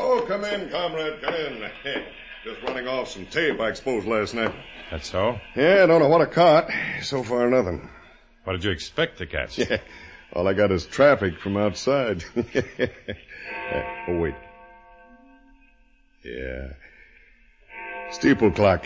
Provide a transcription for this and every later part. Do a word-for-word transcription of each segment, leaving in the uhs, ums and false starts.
Oh, come in, comrade, come in. Just running off some tape I exposed last night. That's so? Yeah, I don't know what I caught. So far, nothing. What did you expect to catch? Yeah, all I got is traffic from outside. Oh, wait. Yeah. Steeple clock.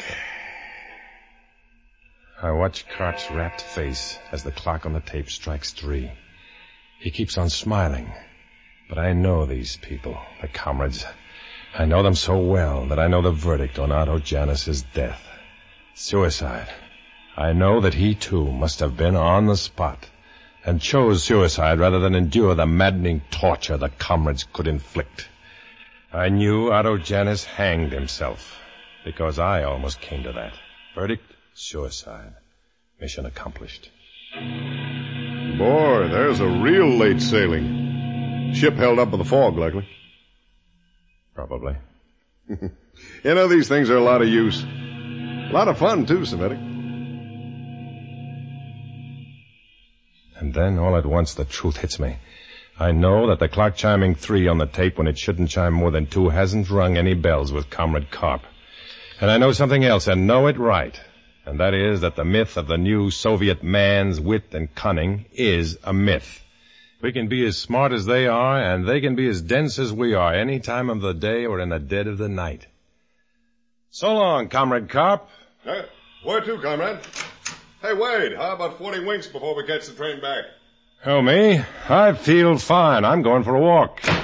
I watch Carp's rapt face as the clock on the tape strikes three. He keeps on smiling. But I know these people, the comrades. I know them so well that I know the verdict on Otto Janus's death. Suicide. I know that he, too, must have been on the spot and chose suicide rather than endure the maddening torture the comrades could inflict. I knew Otto Janus hanged himself because I almost came to that. Verdict, suicide. Mission accomplished. Boy, there's a real late sailing. Ship held up in the fog, likely. Probably. You know, these things are a lot of use. A lot of fun, too, Semitic. And then, all at once, the truth hits me. I know that the clock chiming three on the tape when it shouldn't chime more than two hasn't rung any bells with Comrade Karp. And I know something else, and know it right. And that is that the myth of the new Soviet man's wit and cunning is a myth. We can be as smart as they are, and they can be as dense as we are, any time of the day or in the dead of the night. So long, Comrade Karp. Hey, where to, comrade? Hey, Wade, how about forty winks before we catch the train back? Oh, me? I feel fine. I'm going for a walk.